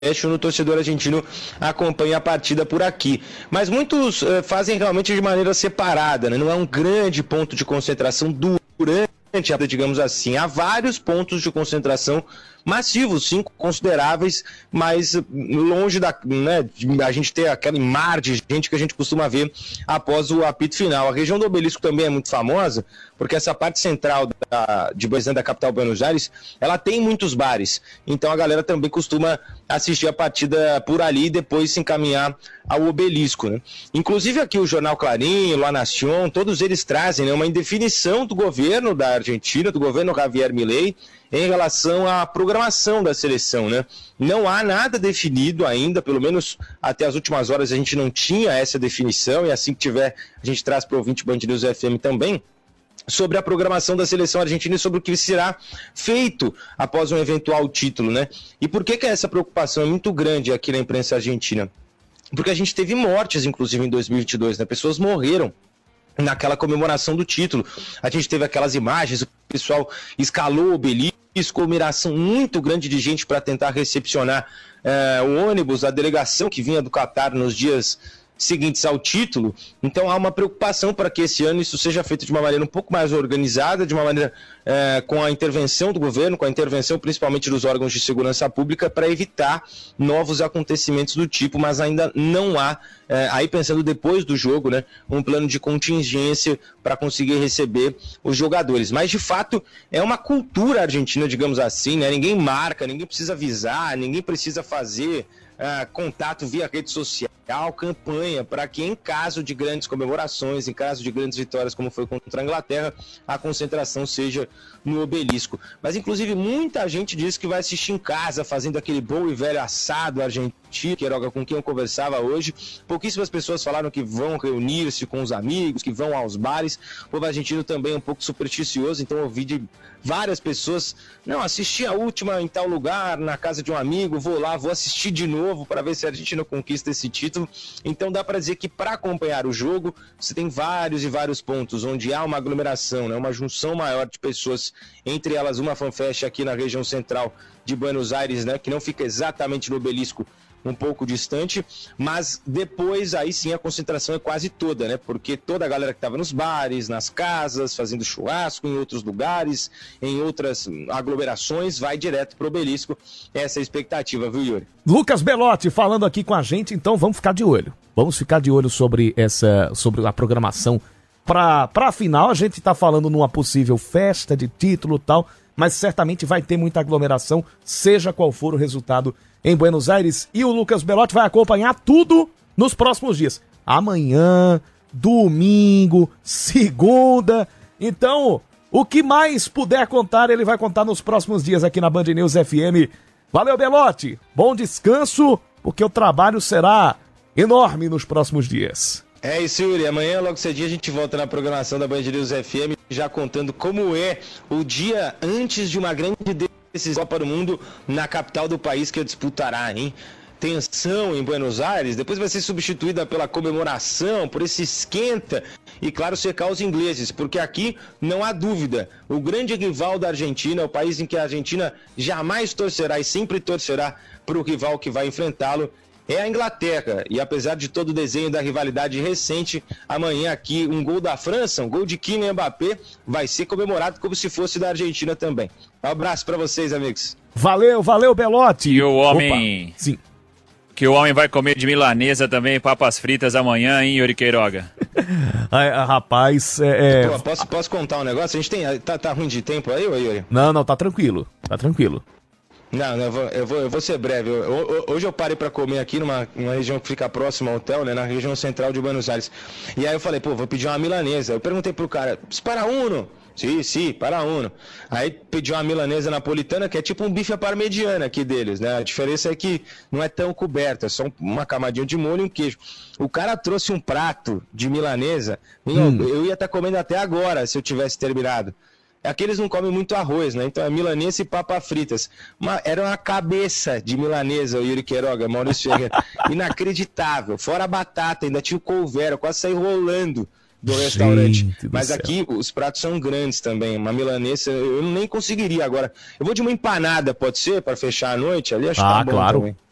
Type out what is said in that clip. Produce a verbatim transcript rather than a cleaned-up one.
no torcedor argentino acompanha a partida por aqui. Mas muitos uh, fazem realmente de maneira separada, né? Não é um grande ponto de concentração durante a, digamos assim. Há vários pontos de concentração massivos, sim, consideráveis, mas longe da, né, de a gente ter aquele mar de gente que a gente costuma ver após o apito final. A região do Obelisco também é muito famosa, porque essa parte central da, de Buenos Aires, da capital Buenos Aires, ela tem muitos bares, então a galera também costuma assistir a partida por ali e depois se encaminhar ao Obelisco, né? Inclusive aqui o Jornal Clarín, La Nación, todos eles trazem, né, uma indefinição do governo da Argentina, do governo Javier Milei, em relação à programação da seleção, né? Não há nada definido ainda, pelo menos até as últimas horas a gente não tinha essa definição, e assim que tiver a gente traz para o ouvinte Band News F M também, sobre a programação da seleção argentina e sobre o que será feito após um eventual título, né? E por que que essa preocupação é muito grande aqui na imprensa argentina? Porque a gente teve mortes, inclusive, em dois mil e vinte e dois, né? Pessoas morreram naquela comemoração do título. A gente teve aquelas imagens, o pessoal escalou o obelisco, comemoração muito grande de gente para tentar recepcionar é, o ônibus, a delegação que vinha do Catar nos dias seguintes ao título. Então há uma preocupação para que esse ano isso seja feito de uma maneira um pouco mais organizada, de uma maneira é, com a intervenção do governo, com a intervenção principalmente dos órgãos de segurança pública, para evitar novos acontecimentos do tipo, mas ainda não há, é, aí pensando depois do jogo, né, um plano de contingência para conseguir receber os jogadores. Mas de fato é uma cultura argentina, digamos assim, né? Ninguém marca, ninguém precisa avisar, ninguém precisa fazer Uh, contato via rede social, campanha, para que em caso de grandes comemorações, em caso de grandes vitórias, como foi contra a Inglaterra, a concentração seja no Obelisco. Mas, inclusive, muita gente diz que vai assistir em casa, fazendo aquele bom e velho assado argentino, Queiroga, com quem eu conversava hoje. Pouquíssimas pessoas falaram que vão reunir-se com os amigos, que vão aos bares. O povo argentino também é um pouco supersticioso, então eu ouvi de várias pessoas, não, assisti a última em tal lugar, na casa de um amigo, vou lá, vou assistir de novo para ver se a Argentina conquista esse título. Então dá para dizer que para acompanhar o jogo, você tem vários e vários pontos onde há uma aglomeração, né, uma junção maior de pessoas, entre elas uma fanfest aqui na região central de Buenos Aires, né, que não fica exatamente no Obelisco, um pouco distante, mas depois aí sim a concentração é quase toda, né? Porque toda a galera que estava nos bares, nas casas, fazendo churrasco, em outros lugares, em outras aglomerações, vai direto pro Obelisco. Essa é a expectativa, viu, Yuri? Lucas Belotti falando aqui com a gente, então vamos ficar de olho. Vamos ficar de olho sobre essa, sobre a programação para a final. A gente está falando numa possível festa de título e tal, mas certamente vai ter muita aglomeração, seja qual for o resultado em Buenos Aires, e o Lucas Belotti vai acompanhar tudo nos próximos dias. Amanhã, domingo, segunda. Então, o que mais puder contar, ele vai contar nos próximos dias aqui na Band News F M. Valeu, Belotti. Bom descanso, porque o trabalho será enorme nos próximos dias. É isso, Yuri. Amanhã, logo cedinho, a gente volta na programação da Band News F M, já contando como é o dia antes de uma grande decisão Copa do Mundo na capital do país que disputará, hein? Tensão em Buenos Aires, depois vai ser substituída pela comemoração, por esse esquenta, e claro, secar os ingleses, porque aqui não há dúvida, o grande rival da Argentina, o país em que a Argentina jamais torcerá e sempre torcerá para o rival que vai enfrentá-lo, é a Inglaterra. E apesar de todo o desenho da rivalidade recente, amanhã aqui um gol da França, um gol de Kylian Mbappé, vai ser comemorado como se fosse da Argentina também. Um abraço para vocês, amigos. Valeu, valeu, Belotti. E o homem... Opa, sim. Que o homem vai comer de milanesa também, papas fritas amanhã, hein, Yuri Queiroga? Ai, rapaz, é... é... Pô, posso, posso contar um negócio? A gente tem... Tá, tá ruim de tempo aí, ô Yuri? Não, não, tá tranquilo, tá tranquilo. Não, não eu, vou, eu, vou, eu vou ser breve. Eu, eu, hoje eu parei para comer aqui numa, numa região que fica próxima ao hotel, né, na região central de Buenos Aires. E aí eu falei, pô, vou pedir uma milanesa. Eu perguntei pro cara, para uno? Sim, sim, para uno. Aí pedi uma milanesa napolitana, que é tipo um bife à parmegiana aqui deles, né? A diferença é que não é tão coberto, é só uma camadinha de molho e um queijo. O cara trouxe um prato de milanesa, hum. eu, eu ia estar comendo até agora, se eu tivesse terminado. É que eles não comem muito arroz, né? Então é milanesa e papas fritas. Uma, era uma cabeça de milanesa, o Yuri Queiroga, Maurício Ferreira. Inacreditável. Fora a batata, ainda tinha o couve-flor, quase saí rolando do Gente restaurante. Do Mas céu. Aqui os pratos são grandes também. Uma milanesa, eu nem conseguiria agora. Eu vou de uma empanada, pode ser? Para fechar a noite ali? Acho ah, que tá bom claro. também.